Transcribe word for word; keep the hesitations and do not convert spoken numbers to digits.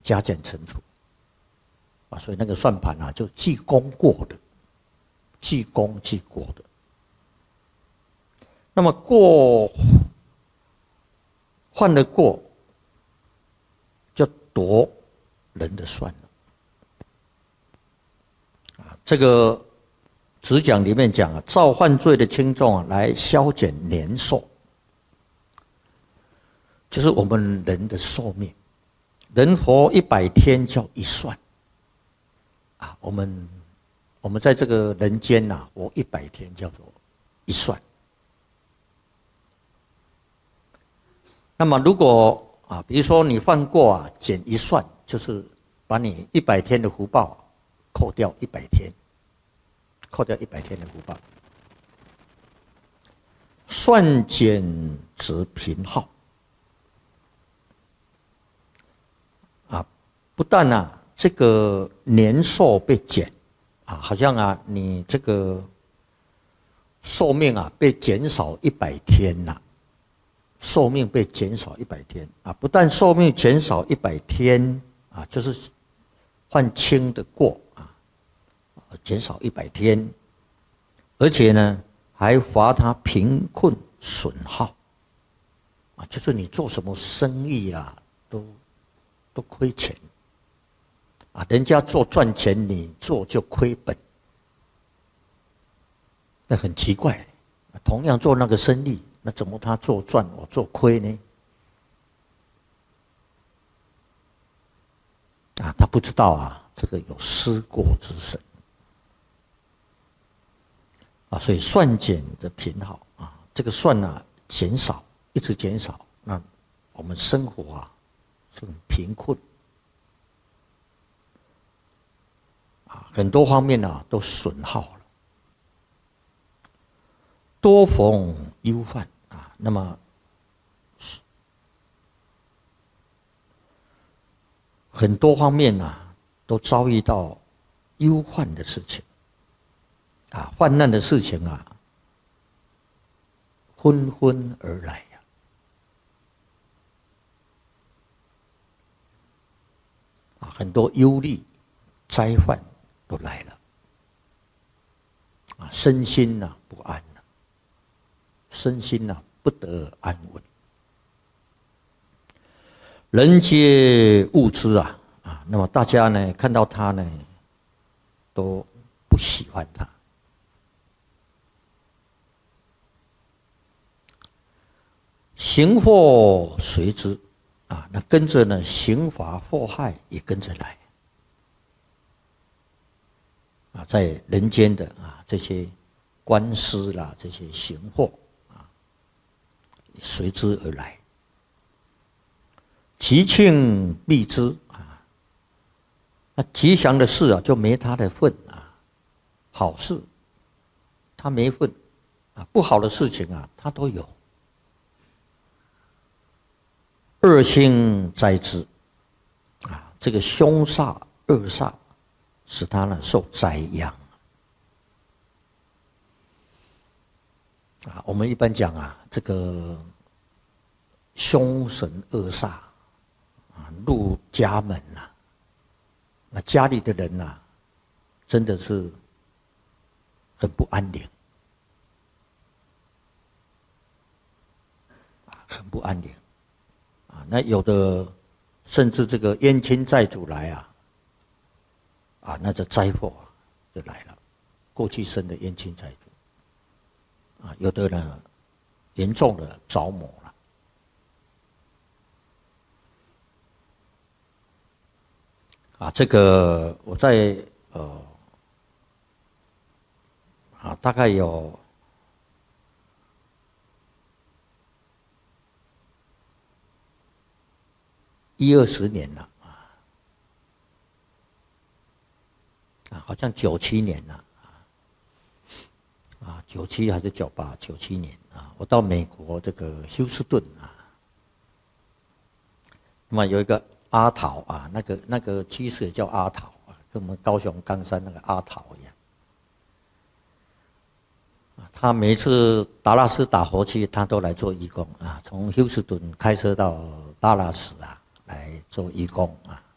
加减乘除啊，所以那个算盘啊，就记功过的，记功记过的。那么过犯了过，就夺人的算了啊。这个只讲里面讲啊，造犯罪的轻重啊，来消减年寿，就是我们人的寿命。人活一百天叫一算啊，我们我们在这个人间呐、啊，活一百天叫做一算。那么如果啊，比如说你犯过啊，减一算，就是把你一百天的福报扣掉一百天，扣掉一百天的福报。算减值平耗啊，不但啊这个年寿被减啊，好像啊你这个寿命啊被减少一百天呐、啊。寿命被减少一百天啊！不但寿命减少一百天啊，就是犯轻的过啊，减少一百天，而且呢还罚他贫困损耗啊，就是你做什么生意啊，都都亏钱啊，人家做赚钱，你做就亏本，那很奇怪。同样做那个生意。那怎么他做赚我做亏呢？啊，他不知道啊，这个有失过之神啊，所以算减的平好啊，这个算啊减少，一直减少，那我们生活啊是很贫困啊，很多方面啊都损耗了。多逢忧患啊，那么很多方面啊都遭遇到忧患的事情啊，患难的事情啊纷纷而来呀、啊，啊，很多忧虑、灾患都来了啊，身心呐、啊、不安。身心呐、啊、不得安稳，人皆恶之啊啊！那么大家呢看到他呢，都不喜欢他。刑祸随之啊，那跟着呢刑罚祸害也跟着来啊，在人间的啊这些官司啦，这些刑祸。随之而来，吉庆避之啊，那吉祥的事啊就没他的份啊，好事他没份啊，不好的事情啊他都有，恶星灾之啊，这个凶煞恶煞使他呢受灾殃啊。我们一般讲啊，这个凶神恶煞啊入家门呐、啊，那家里的人呐、啊，真的是很不安宁啊，很不安宁啊。那有的甚至这个冤亲债主来啊，啊，那这灾祸啊就来了，过去生的冤亲债主啊，有的呢严重的着魔了。啊，这个我在呃啊，大概有一二十年了啊，啊，好像九七年了啊，啊，九七还是九八？九七年啊，我到美国这个休斯顿啊，那么有一个。阿桃啊，那个那个居士也叫阿桃啊，跟我们高雄冈山那个阿桃一样。啊，他每一次达拉斯打火机，他都来做义工啊，从休斯顿开车到达拉斯啊来做义工啊。